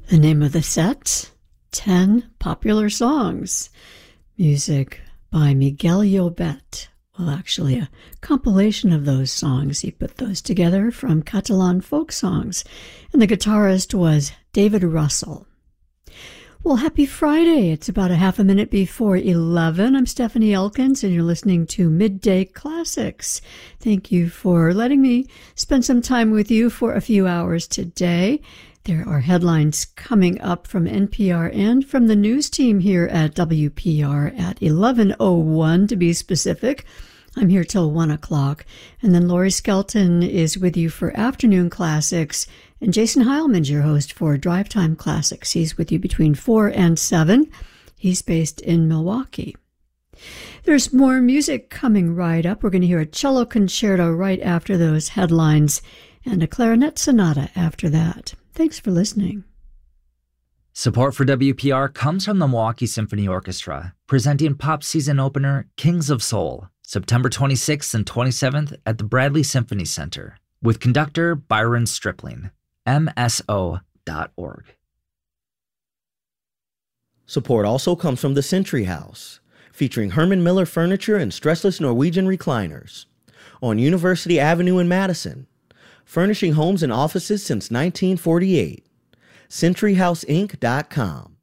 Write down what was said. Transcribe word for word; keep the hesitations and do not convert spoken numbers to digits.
The name of the set, ten Popular Songs. Music by Miguel Llobet. Well, actually, a compilation of those songs. He put those together from Catalan folk songs. And the guitarist was David Russell. Well, happy Friday. It's about a half a minute before eleven. I'm Stephanie Elkins, and you're listening to Midday Classics. Thank you for letting me spend some time with you for a few hours today. There are headlines coming up from N P R and from the news team here at W P R at eleven oh one, to be specific. I'm here till one o'clock. And then Lori Skelton is with you for Afternoon Classics. And Jason Heilman's your host for Drive Time Classics. He's with you between four and seven. He's based in Milwaukee. There's more music coming right up. We're going to hear a cello concerto right after those headlines and a clarinet sonata after that. Thanks for listening. Support for W P R comes from the Milwaukee Symphony Orchestra, presenting pop season opener Kings of Soul, September twenty-sixth and twenty-seventh at the Bradley Symphony Center, with conductor Byron Stripling, M S O dot org. Support also comes from the Century House, featuring Herman Miller furniture and stressless Norwegian recliners, on University Avenue in Madison, furnishing homes and offices since nineteen forty-eight. century house inc dot com.